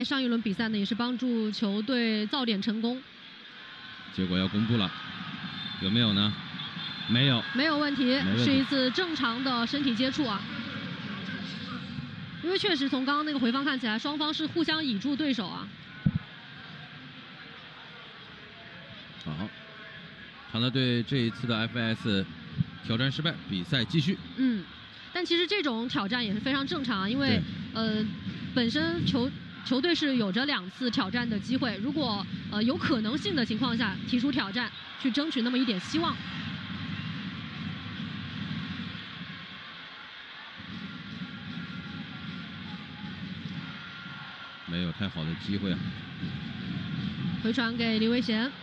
上一轮比赛呢，也是帮助球队造点成功。 结果要公布了，有没有呢？没有， 没有问题， 没问题是一次正常的身体接触啊。因为确实从刚刚那个回放看起来，双方是互相倚住对手啊。 好，长乐队这一次的 FS 挑战失败，比赛继续。 但其实这种挑战也是非常正常啊，因为本身球队是有着2次挑战的机会，如果有可能性的情况下提出挑战，去争取那么一点希望。 没有太好的机会啊。 回传给李维贤。